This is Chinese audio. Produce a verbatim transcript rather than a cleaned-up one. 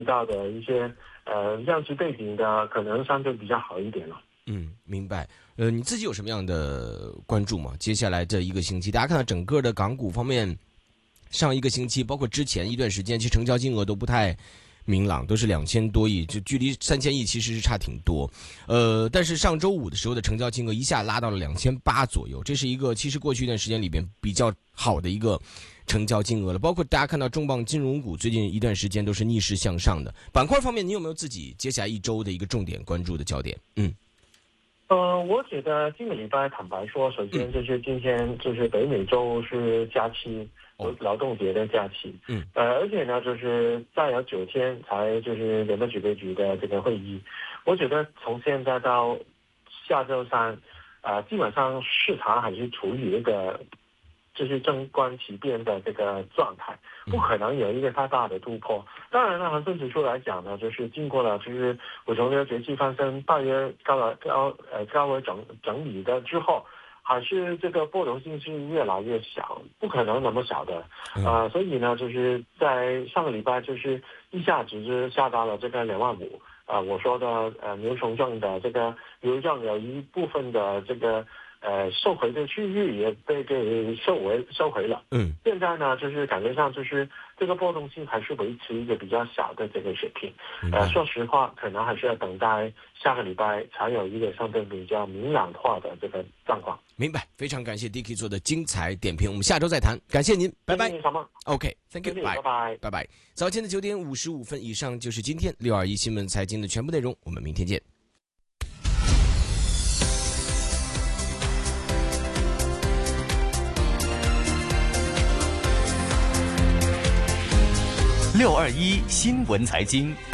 到的一些呃量级背景的，可能相对比较好一点了。 嗯，明白。呃，你自己有什么样的关注吗？接下来这一个星期，大家看到整个的港股方面，上一个星期包括之前一段时间，其实成交金额都不太明朗，都是两千多亿，就距离三千亿其实是差挺多。呃，但是上周五的时候的成交金额一下拉到了两千八左右，这是一个其实过去一段时间里边比较好的一个成交金额了。包括大家看到重磅金融股最近一段时间都是逆势向上的。板块方面，你有没有自己接下来一周的一个重点关注的焦点？嗯。 呃，我觉得今个礼拜坦白说，首先就是今天就是北美洲是假期， 哦劳动节的假期， 嗯， 呃，而且呢，就是再有九天才就是联邦储备局的这个会议，我觉得从现在到下周三，啊、呃，基本上市场还是处于一个就是静观其变的这个状态，不可能有一个太大的突破。当然了，恒生指数来讲呢，就是经过了就是五重六节气翻身，大约高了高呃高位整整理的之后，还是这个波动性是越来越小，不可能那么小的。呃，所以呢，就是在上个礼拜就是一下子是下到了这个两万五。啊、呃，我说的呃牛熊证的这个牛证有一部分的这个。呃，收回的区域也被给收回收回了。 嗯， 现在呢，就是感觉上就是这个波动性还是维持一个比较小的这个水平。呃，说实话，可能还是要等待下个礼拜才有一个相对比较明朗化的这个状况。 明白，非常感谢 D K 做的精彩点评，我们下周再谈，感谢您，拜拜。OK，Thank you， 拜拜拜拜。早间的九点五十五分以上就是今天六二一新闻财经的全部内容，我们明天见。 六二一新闻财经。